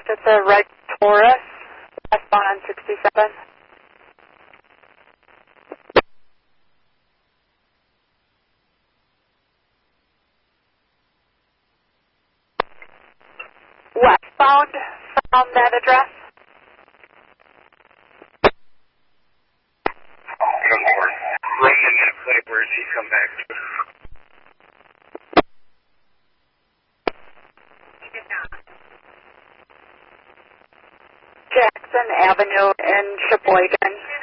It's a red Taurus, westbound on 67. Westbound from that address? Good morning. Running in a plate, where does he come back to? Jackson Avenue in Sheboygan.